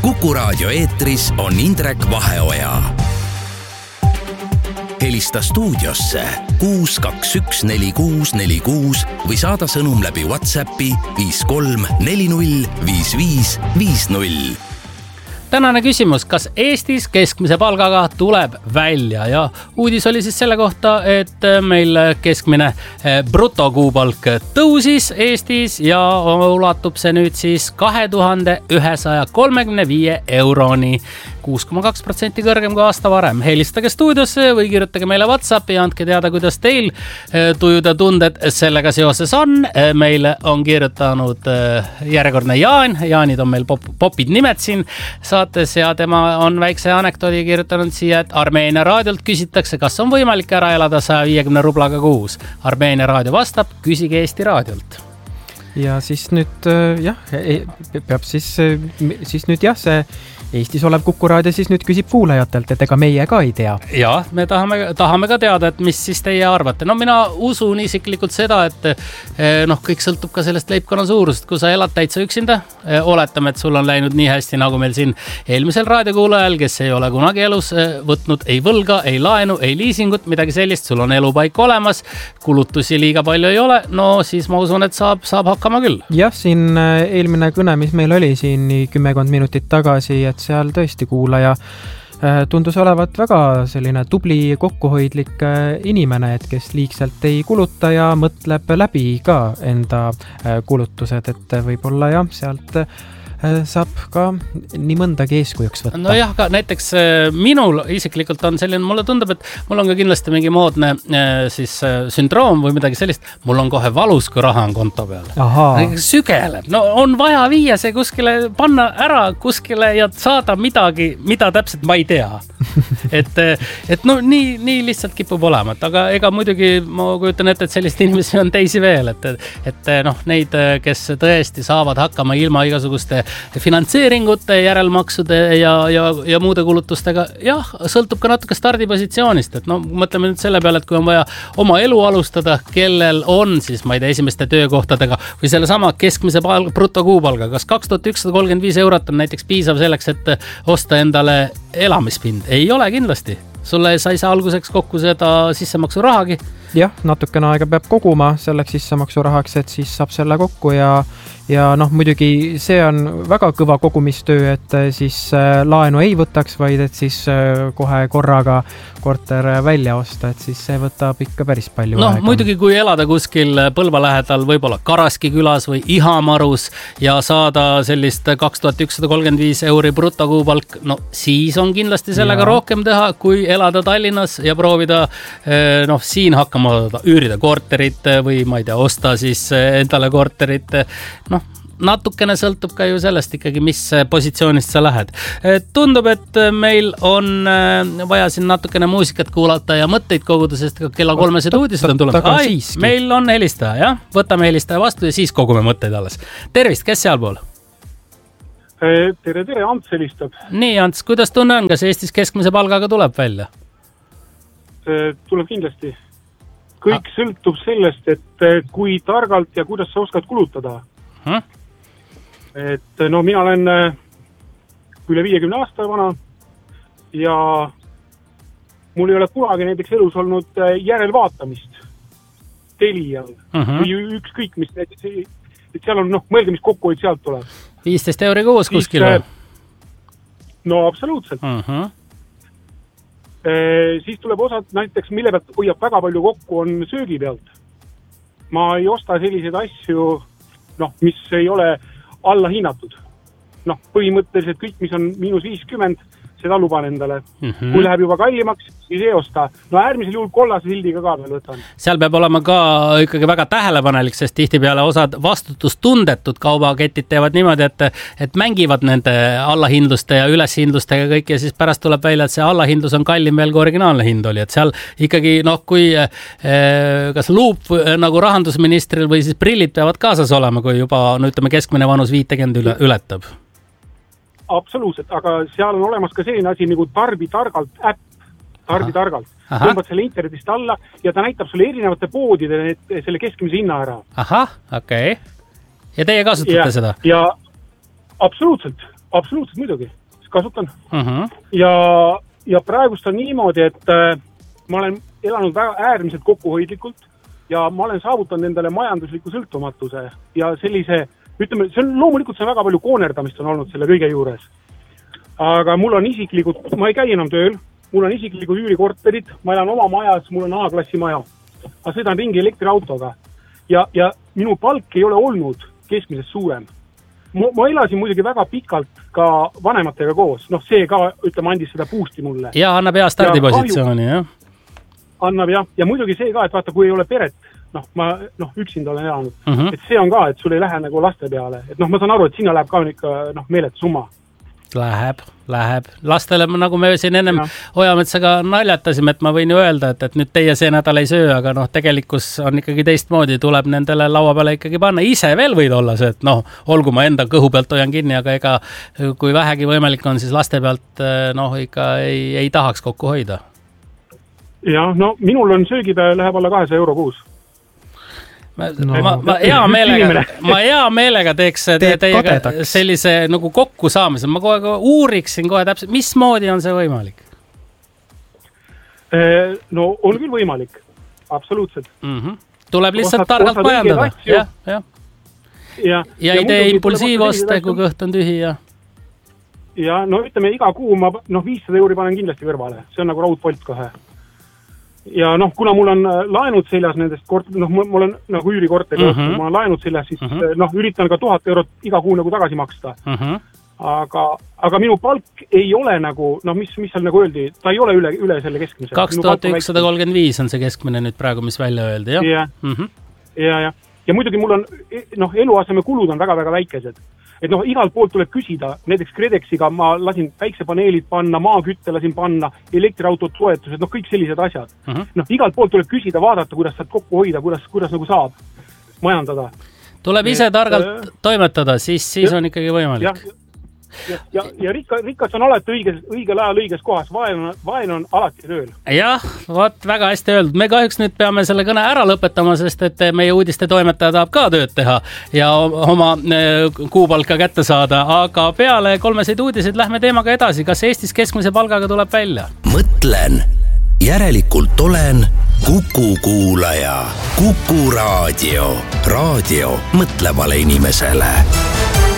Kuku Raadio eetris on Indrek Vaheoja. Helista stuudiosse 6214646 või saada sõnum läbi WhatsAppi 53405550. Tänane küsimus, kas Eestis keskmise palgaga tuleb välja ja uudis oli siis selle kohta, et meil keskmine brutokuupalk tõusis Eestis ja ulatub see nüüd siis 2135 euroni, 6,2% kõrgem kui aasta varem. Helistage stuudiosse või kirjutage meile WhatsAppi ja andke teada, kuidas teil tujud ja tunded sellega seoses on. Meile on kirjutanud järjekordne Jaan. Jaanid on meil popid nimed siin saates ja tema on väikse anekdoodi kirjutanud siia, et Armeenia raadiolt küsitakse, kas on võimalik ära elada 150 rublaga kuus. Armeenia raadio vastab, küsige Eesti raadiolt. Ja siis nüüd peab siis nüüd see Eestis olev Kuku Raadio siis nüüd küsib kuulajatelt, et ega meie ka ei tea. Ja, me tahame ka teada, et mis siis teie arvate. No mina usun isiklikult seda, et kõik sõltub ka sellest leibkonna suurust. Kui sa elad täitsa üksinda, oletame, et sul on läinud nii hästi, nagu meil siin eelmisel raadiokuulajal, kes ei ole kunagi elus võtnud ei võlga, ei laenu, ei liisingut, midagi sellist. Sul on elupaik olemas, kulutusi liiga palju ei ole. No siis ma usun, et saab hakkama küll. Jah, siin eelmine kõne, mis meil oli siin 10 minutit tagasi, et seal tõesti kuulaja tundus olevat väga selline tubli kokkuhoidlik inimene, et kes liigselt ei kuluta ja mõtleb läbi ka enda kulutused, et võib-olla jah, sealt saab ka nii mõndagi eeskujuks võtta. No jah, ka näiteks minul isiklikult on selline, mulle tundub, et mul on ka kindlasti mingi moodne sündroom või midagi sellist. Mul on kohe valus, kui raha on konto peal. Sügeleb. No on vaja viia see kuskile, panna ära kuskile ja saada midagi, mida täpselt ma ei tea. et no nii lihtsalt kipub olema. Aga ega muidugi ma kujutan ette, et sellist inimesi on teisi veel. Et neid, kes tõesti saavad hakkama ilma igasuguste finantseeringute, järelmaksude ja muude kulutustega. Jah, sõltub ka natuke stardipositsioonist. Et mõtleme nüüd selle peale, et kui on vaja oma elu alustada, kellel on siis, ma ei tea, esimeste töökohtadega või selle sama keskmise brutokuupalga. Kas 2135 eurot on näiteks piisav selleks, et osta endale elamispind? Ei ole kindlasti. Sulle sa ei saa alguseks kokku seda sissemaksu rahagi. Jah, natukene aega peab koguma selleks sissemaksu rahaks, et siis saab selle kokku ja muidugi see on väga kõva kogumistöö, et siis laenu ei võtaks, vaid et siis kohe korraga korter välja osta, et siis see võtab ikka päris palju aega. Muidugi kui elada kuskil Põlva lähedal, võib-olla Karaski külas või Ihamarus ja saada sellist 2135 euri brutokuupalk, siis on kindlasti sellega rohkem teha, kui elada Tallinnas ja proovida siin hakkama üürida korterit või ma ei tea, osta siis endale korterit. Natukene sõltub ka ju sellest ikkagi, mis positsioonist sa lähed. Tundub, et meil on vaja siin natukene muusikat kuulata ja mõtteid koguda, sest kella 3 uudised on tulnud. Meil on helistaja, jah? Võtame helistaja vastu ja siis kogume mõtteid alles. Tervist, kes sealpool? Tere, Ants helistab. Nii, Ants, kuidas tunne on? Kas Eestis keskmise palgaga tuleb välja? Tuleb kindlasti. Kõik sõltub sellest, et kui targalt ja kuidas sa oskad kulutada. Et mina olen üle 50 aasta vana ja mul ei ole kunagi näiteks elus olnud järelvaatamist Telial või ükskõik mis näiteks, et seal on, mõelge, mis kokkuhoid sealt tuleb. 15 euri kuus kuskil? No absoluutselt. Siis tuleb osad näiteks, mille pealt hoiab väga palju kokku, on söögi pealt. Ma ei osta selliseid asju, mis ei ole alla hinnatud. Põhimõtteliselt kõik, mis on -50, seda luban endale. Kui läheb juba kallimaks, siis ei osta. Äärmisel juhul kollase sildiga ka veel võtan. Seal peab olema ka ikkagi väga tähelepanelik, sest tihtipeale osad vastutustundetud kaubaketid teevad niimoodi, et mängivad nende allahindluste ja üleshindlustega kõik ja siis pärast tuleb välja, et see allahindlus on kallim veel kui originaalne hind oli. Et seal ikkagi, kui kas luup nagu rahandusministril või siis prillid peavad kaasas olema, kui juba, ütleme, keskmine vanus 50 ületab. Absoluutselt, aga seal on olemas ka selline asi nagu Tarbi targalt äpp. Tarbi targalt. Tõmbad selle internetist alla ja ta näitab sulle erinevate poodide selle keskmise hinna ära. Ahah, okei. Ja teie kasutate seda? Ja absoluutselt. absoluutselt muidugi, kasutan. Ja praegust on niimoodi, et ma olen elanud väga äärmiselt kokkuhoidlikult ja ma olen saavutanud endale majandusliku sõltumatuse ja sellise, ütleme, loomulikult see on väga palju koonerdamist on olnud selle kõige juures. Aga mul on isiklikult, ma ei käi enam tööl, mul on isiklikud üürikorterid, ma elan oma majas, mul on A-klassi maja. Ma sõidan ringi elektriautoga ja minu palk ei ole olnud keskmisest suurem. Ma elasin muidugi väga pikalt ka vanematega koos, see ka, ütleme, andis seda boost'i mulle. Ja annab hea stardipositsiooni, jah? Annab jah, ja muidugi see ka, et vaata, kui ei ole peret, ma üksinda olen elanud, et see on ka, et sul ei lähe nagu laste peale, et ma saan aru, et sinna läheb ka ikka meeletu summa. Läheb. Lastele, nagu me siin ennem Ojametsaga naljatasime, et ma võin ju öelda, et nüüd teie see nädal ei söö, aga tegelikkus on ikkagi teistmoodi, tuleb nendele laua peale ikkagi panna. Ise veel võid olla see, et olgu ma enda kõhu pealt hoian kinni, aga ega kui vähegi võimalik on, siis laste pealt ikka ei tahaks kokku hoida. Ja, minul on söögipäev läheb alla 200 euro kuus. Ma hea meelega teeks teiega sellise nagu kokkusaamise. Ma kohe uuriksin kohe täpselt, mismoodi on see võimalik? On küll võimalik. Absoluutselt. Tuleb lihtsalt targalt majandada. Ja ei tee impulsiivoste, kui kõht on tühi. Ja ütleme, iga kuu ma 500 euri panen kindlasti kõrvale. See on nagu raudpolt kohe. Ja kuna mul on laenud seljas nendest mul on nagu üürikorteri ma olen laenud seljas, siis üritan ka 1000 eurot iga kuu nagu tagasi maksta. Aga minu palk ei ole nagu, mis seal nagu öeldi, ta ei ole üle selle keskmise. 2135 on see keskmine nüüd praegu, mis välja öeldi, jah? Ja muidugi mul on, eluaseme kulud on väga-väga väikesed. Et igalt poolt tuleb küsida, näiteks Kredexiga ma lasin päiksepaneelid panna, maakütte lasin panna, elektriautod toetused, kõik sellised asjad. Igalt poolt tuleb küsida, vaadata, kuidas saad kokku hoida, kuidas nagu saab majandada. Tuleb ise targalt toimetada, siis on ikkagi võimalik. Ja rikas on alati õigel ajal õiges kohas, vaen on alati tööl. Jah, väga hästi öeldud. Me kahjuks nüüd peame selle kõne ära lõpetama, sest et meie uudiste toimetaja tahab ka tööd teha ja oma kuupalka kätte saada, aga peale 3 uudiseid lähme teemaga edasi. Kas Eestis keskmise palgaga tuleb välja? Mõtlen, järelikult olen Kuku kuulaja. Kuku raadio. Raadio mõtlevale inimesele.